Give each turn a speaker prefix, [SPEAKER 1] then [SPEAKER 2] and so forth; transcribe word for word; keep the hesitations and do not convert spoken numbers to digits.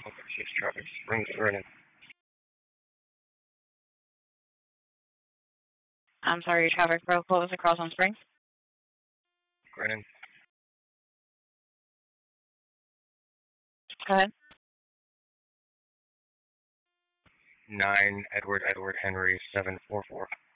[SPEAKER 1] six traffic, Springs, Vernon.
[SPEAKER 2] I'm sorry, your traffic broke. What was across on Springs?
[SPEAKER 1] Brennan.
[SPEAKER 2] Go ahead.
[SPEAKER 1] Nine Edward Edward Henry seven four four.